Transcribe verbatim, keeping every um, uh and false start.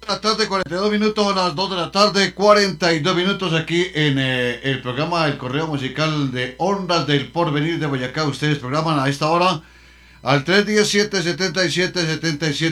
La tarde, cuarenta y dos minutos, a las dos de la tarde, cuarenta y dos minutos aquí en eh, el programa El Correo Musical de Ondas del Porvenir de Boyacá. Ustedes programan a esta hora al tres uno siete, siete siete, siete siete